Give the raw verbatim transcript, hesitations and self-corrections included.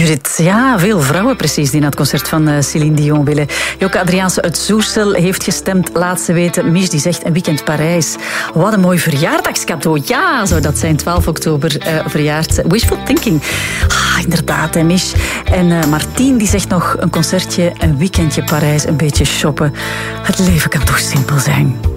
Judith, ja, veel vrouwen precies die naar het concert van uh, Céline Dion willen. Joke Adriaanse uit Soersel heeft gestemd. Laat ze weten. Mich die zegt een weekend Parijs. Wat een mooi verjaardagscadeau. Ja, zou dat zijn. twaalf oktober uh, verjaard. Wishful thinking. Ah, inderdaad, hè, Mich. En uh, Martien die zegt nog een concertje, een weekendje Parijs, een beetje shoppen. Het leven kan toch simpel zijn.